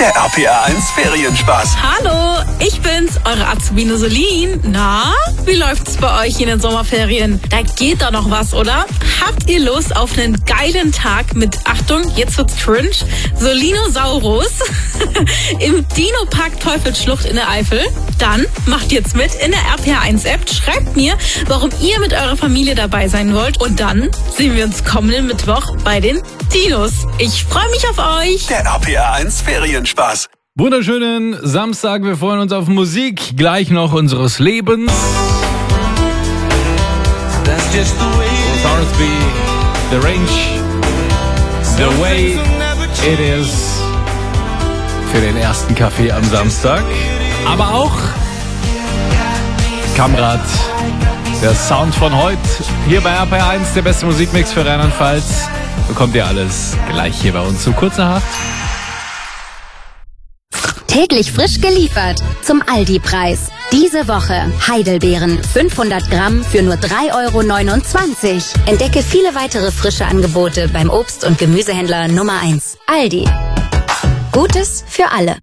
Der RPR1 Ferienspaß. Hallo, ich bin's, eure Azubine Solin. Na, wie läuft's bei euch in den Sommerferien? Da geht doch noch was, oder? Habt ihr Lust auf einen geilen Tag mit, Achtung, jetzt wird's cringe, Solinosaurus im Dino-Park Teufelsschlucht in der Eifel? Dann macht jetzt mit in der RPR1-App, schreibt mir, warum ihr mit eurer Familie dabei sein wollt und dann sehen wir uns kommenden Mittwoch bei den Dinos. Ich freue mich auf euch. Der RPR1 Ferienspaß. Wunderschönen Samstag, wir freuen uns auf Musik, gleich noch unseres Lebens. Thorsby, The Range, The Way It Is für den ersten Kaffee am Samstag. Aber auch Kamrat, der Sound von heute, hier bei RPR1, der beste Musikmix für Rheinland-Pfalz. Bekommt ihr alles gleich hier bei uns zu Kurzerhand. Täglich frisch geliefert zum Aldi-Preis. Diese Woche Heidelbeeren 500 Gramm für nur 3,29 €. Entdecke viele weitere frische Angebote beim Obst- und Gemüsehändler Nummer 1. Aldi. Gutes für alle.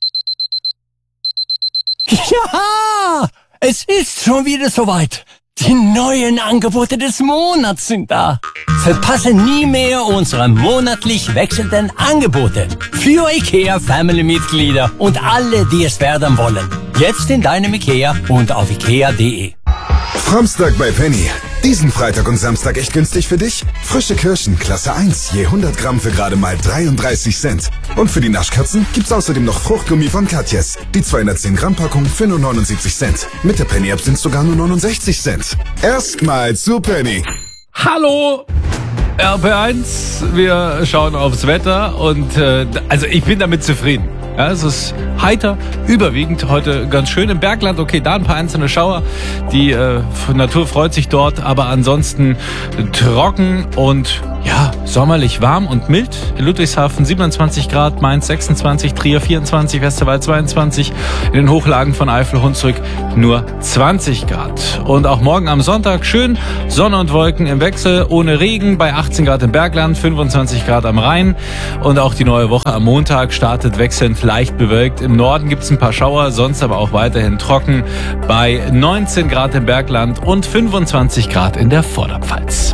Ja, es ist schon wieder soweit. Die neuen Angebote des Monats sind da. Verpasse nie mehr unsere monatlich wechselnden Angebote für IKEA-Family-Mitglieder und alle, die es werden wollen. Jetzt in deinem IKEA und auf ikea.de. Samstag bei Penny. Diesen Freitag und Samstag echt günstig für dich? Frische Kirschen, Klasse 1, je 100 Gramm für gerade mal 33 Cent. Und für die Naschkatzen gibt's außerdem noch Fruchtgummi von Katjes. Die 210 Gramm Packung für nur 79 Cent. Mit der Penny-App sind's sogar nur 69 Cent. Erstmal zu Penny. Hallo! RP1, wir schauen aufs Wetter und also ich bin damit zufrieden. Ja, es ist heiter, überwiegend heute ganz schön im Bergland. Okay, da ein paar einzelne Schauer. Die Natur freut sich dort, aber ansonsten trocken und ja, sommerlich warm und mild. In Ludwigshafen 27 Grad, Mainz 26, Trier 24, Westerwald 22, in den Hochlagen von Eifel, Hunsrück nur 20 Grad. Und auch morgen am Sonntag schön Sonne und Wolken im Wechsel, ohne Regen bei 18 Grad im Bergland, 25 Grad am Rhein. Und auch die neue Woche am Montag startet wechselnd leicht bewölkt. Im Norden gibt es ein paar Schauer, sonst aber auch weiterhin trocken bei 19 Grad im Bergland und 25 Grad in der Vorderpfalz.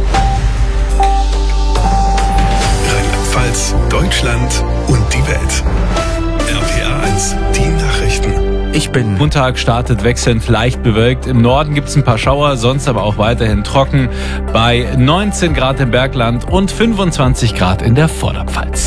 Rheinland-Pfalz, Deutschland und die Welt. RPR1, die Nachrichten. Ich bin. Montag startet wechselnd leicht bewölkt. Im Norden gibt es ein paar Schauer, sonst aber auch weiterhin trocken bei 19 Grad im Bergland und 25 Grad in der Vorderpfalz.